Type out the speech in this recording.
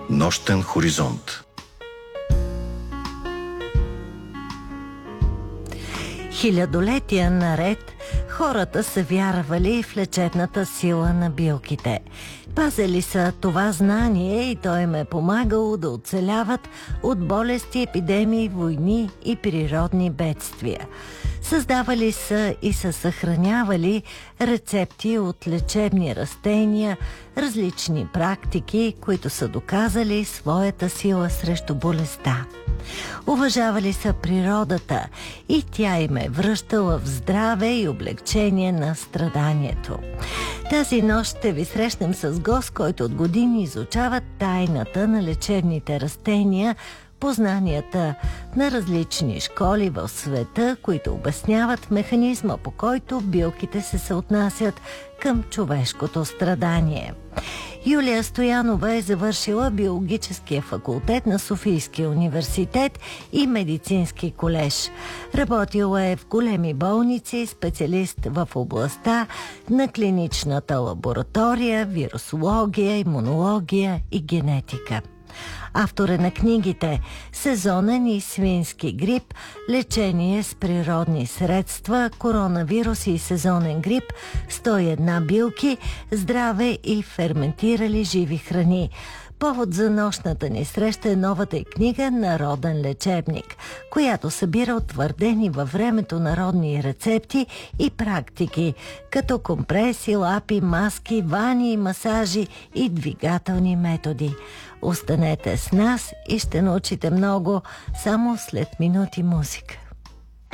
Нощен хоризонт. Хилядолетия наред хората са вярвали в лечебната сила на билките. Пазели са това знание и то им е помагало да оцеляват от болести, епидемии, войни и природни бедствия. Създавали са и са съхранявали рецепти от лечебни растения, различни практики, които са доказали своята сила срещу болестта. Уважавали са природата и тя им е връщала в здраве и облегчение на страданието. Тази нощ ще ви срещнем с гост, който от години изучава тайната на лечебните растения, познанията на различни школи в света, които обясняват механизма, по който билките се съотнасят към човешкото страдание. Юлия Стоянова е завършила биологическия факултет на Софийския университет и медицински колеж. Работила е в големи болници, специалист в областта на клиничната лаборатория, вирусология, имунология и генетика. Автор е на книгите «Сезонен и свински грип», «Лечение с природни средства», «Коронавирус и сезонен грип», «101 билки», «Здраве и ферментирали живи храни». Повод за нощната ни среща е новата й книга «Народен лечебник», която събира утвърдени във времето народни рецепти и практики, като компреси, лапи, маски, вани, масажи и двигателни методи. Останете с нас и ще научите много само след минути музика.